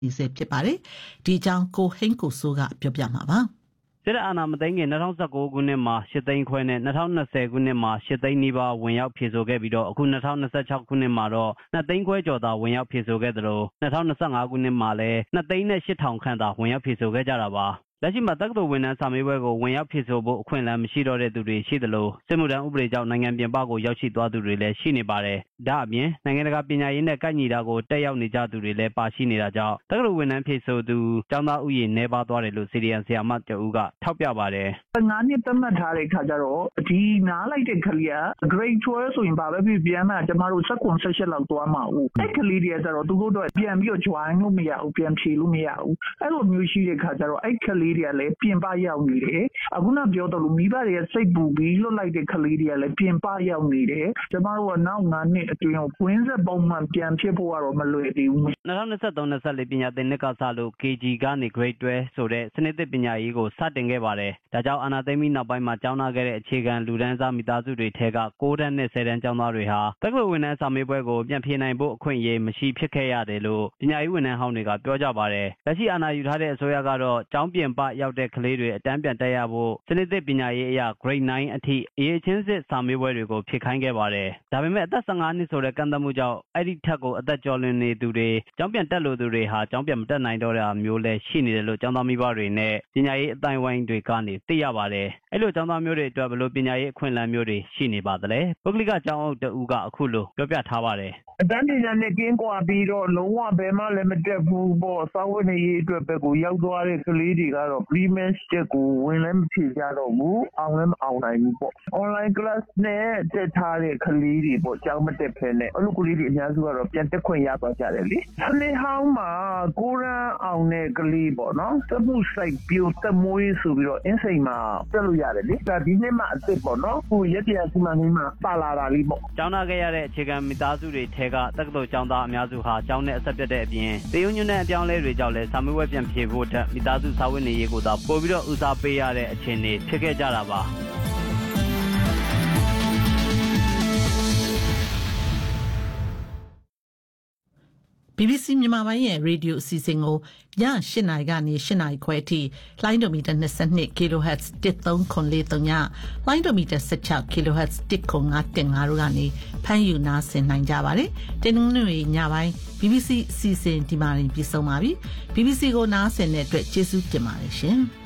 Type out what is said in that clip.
စေဖြစ်ပါတယ်ဒီကြောင့်ကိုဟင်းကိုဆိုးကပြောပြမှာပါစစ်အာဏာမသိမ်းခင်2019ခုနှစ်မှာ8သိန်းခွဲနဲ့2020ခုနှစ်မှာ8သိန်းနီးပါးဝင်ရောက်ဖြည့်ဆို့ခဲ့ပြီးတော့အခု2026ခုနှစ်မှာတော့2သိန်းခွဲကျော်သာဝင်ရောက်ဖြည့်ဆို့ခဲ့သလို2025ခုနှစ်မှာလည်း2သိန်းနဲ့8000ခန့်သာဝင်ရောက်ဖြည့်ဆို့ခဲ့ကြတာပါလက်ရှိမှာတက္ကသိုလ်ဝန်ထမ်းစာမေးပွဲကိုဝင်ရောက်ဖြည့်ဆို့ဖို့အခွင့်အလမ်းမရှိတော့တဲ့သူတွေရှိသလိုစစ်မှုထမ်းဥပဒေကြောင့်နိုင်ငံပြင်ပကိုရောက်ရှိသွားသူတွေလည်းရှိနေပါတယ်။ဒါအပြင်နိုင်ငံတကာပညာရေးနဲ့ကိုက်ညီတာကိုတက်ရောက်နေကြသူတွေလည်းပါရှိနေတာကြောင့်တက္ကသိုလ်ဝန်ထမ်းဖြည့်ဆို့သူကျောင်းသားဥယျာဉ်နှဲပါသွားတယ်လို့ CDN ဆရာမတဦးကထောက်ပြပါတယ်။9နှစ်သတ်မှတ်ထားတဲ့ခါကျတော့ဒီနားလိုက်တဲ့ကလေးက grade 12ဆိုရင်ဘာပဲဖြစ်ပြန်မှကျမတို့16 17လောက်သွားမှာဦး။အဲ့ကလေးတွေကကျတော့သူတို့တော့ပြန်ပြီးတော့ join လို့မရဘူးပြန်ဖြေလို့မရဘူး။အဲ့လိုမျိုးရှိတဲ့ခါကျတော့အဲ့ကလေးတွေကလည်းပြင်ပရောက်နေတယ်အခုနပြောတော့လို့မိဘတွေကစိတ်ပူပြီးလွတ်လိုက်တဲ့ကလေးတွေကလည်းပြင်ပရောက်နေတယ်ကျမတို့ကနောက်9နှစ်အတွင်းကိုဝင်းဆက်ပုံမှန်ပြန်ဖြစ်ဖို့ကတော့မလွယ်သေးဘူး 2023-24ပညာသင်နှစ်ကစလို့ KG ကနေ grade 12ဆိုတဲ့စနစ်သစ်ပညာရေးကိုစတင်ခဲ့ပါတယ်ဒါကြောင့်အာဏာသိမ်းပြီးနောက်ပိုင်းမှာကျောင်းသားခဲ့တဲ့အခြေခံလူတန်းစားမိသားစုတွေထဲက9တန်းနဲ့10တန်းကျောင်းသားတွေဟာတက္ကသိုလ်ဝန်ထမ်းစာမေးပွဲကိုပြန်ဖြေနိုင်ဖို့အခွင့်အရေးမရှိဖြစ်ခဲ့ရတယ်လို့ပညာရေးဝန်ထမ်းဟောင်းတွေကပြောကြပါတယ်လက်ရှိအာဏာယူထားတဲ့အစိုးရကတော့ကျောင်းပြင်ပရောက်တဲ့ကလေးတွေအတန်းပြန်တက်ရဖို့စနစ်သစ်ပညာရေးအရ grade 9အထိအရေးချင်းစစ်စာမေးပွဲတွေကိုဖြေခိုင်းခဲ့ပါတယ်ဒါပေမဲ့အသက်15နှစ်ဆိုတဲ့ကန့်သတ်မှုကြောင့်အဲ့ဒီထက်ကိုအသက်ကျော်လွန်နေသူတွေကျောင်းပြန်တက်လို့သူတွေဟာကျောင်းပြန်မတက်နိုင်တော့တာမျိုးလည်းရှိနေတယ်လို့ကျောင်းသားမိဘတွေနဲ့ပညာရေးအတိုင်းဝိုင်းတွေကနေသိရပါတယ်အဲ့လိုကျောင်းသားမျိုးတွေအတွက်ဘယ်လိုပညာရေးအခွင့်အလမ်းမျိုးတွေရှိနေပါသလဲပုဂ္ဂလိကကျောင်းအုပ်တဦးကအခုလိုပြောပြထားပါတယ်အတန်းပညာနဲ့ကင်းကွာပြီးတော့လုံးဝဘယ်မှလည်းမတက်ဘူးပေါ့စာဝတ်နေရေးအတွက်ပဲကိုရောက်သွားတဲ့ကလေးတွေကတော့ pre-match ချက်ကိုဝင်လည်းမဖြေကြတော့ဘူးအောင်လည်းမအောင်နိုင်ဘူးပေါ့ online class နဲ့တက်ထားတဲ့ကလေးတွေပေါ့ကျောင်းမတက်ဖဲနဲ့အဲ့လိုကလေးတွေအများစုကတော့ပြန်တက်ခွင့်ရသွားကြတယ်လေစနေဟောင်းမှာကိုရန်အောင်တဲ့ကလေးပေါ့နော်စမှုဆိုင်ပြိုတက်မွေးဆိုပြီးတော့အင်းစိန်မှာတက်လို့ရတယ်လေဒါဒီနေ့မှအစ်စ်ပေါ့နော်ဟိုရက်တရားစီမံကိန်းမှာပါလာတာလေးပေါ့ကျောင်းသားခဲ့ရတဲ့အခြေခံမိသားစုတွေထဲကတက္ကသိုလ်ကျောင်းသားအများစုဟာကျောင်းနဲ့အဆက်ပြတ်တဲ့အပြင်တရုံညွန့်တဲ့အပြောင်းလဲတွေကြောင့်လည်းစာမေးပွဲပြန်ဖြေဖို့အတွက်မိသားစုစာဝတ်နေရေးကိုသာပို့ပြီးတော့ဦးစားပေးရတဲ့အခြေအနေဖြစ်ခဲ့ကြတာပါ BBC မြန်မာပိုင်းရဲ့ရေဒီယိုအစီအစဉ်ကိုည8:00နာရီကနေ8:00နာရီခွဲအထိလိုင်းဒိုမီတာ22 kHz 13943ညလိုင်းဒိုမီတာ16 kHz 105.5တို့ကနေဖမ်းယူနားဆင်နိုင်ကြပါတယ်။တင်နင်္ဂနွေညပိုင်း BBC အစီအစဉ်ဒီမှာပြီးဆုံးပါပြီ။ BBC ကိုနားဆင်တဲ့အတွက်ကျေးဇူးတင်ပါတယ်ရှင်။